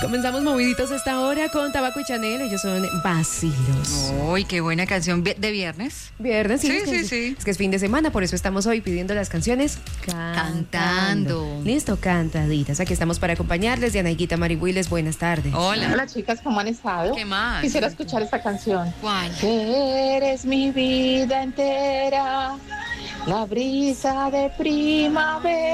Comenzamos moviditos a esta hora con Tabaco y Chanel. Ellos son Vacilos. Uy, qué buena canción de viernes. Viernes, sí. Sí. Es que es fin de semana, por eso estamos hoy pidiendo las canciones Cantando. Listo, cantaditas. Aquí estamos para acompañarles. Dianaiguita, Mari Willes, buenas tardes. Hola chicas, ¿cómo han estado? ¿Qué más? Quisiera escuchar esta canción. ¿Cuál? Que eres mi vida entera, la brisa de primavera.